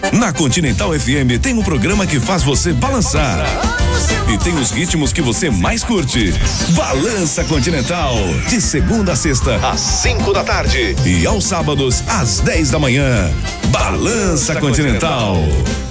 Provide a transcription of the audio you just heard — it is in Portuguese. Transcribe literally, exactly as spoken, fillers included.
Na Continental F M tem um programa que faz você balançar. E tem os ritmos que você mais curte. Balança Continental. De segunda a sexta, às cinco da tarde. E aos sábados, às dez da manhã. Balança Continental.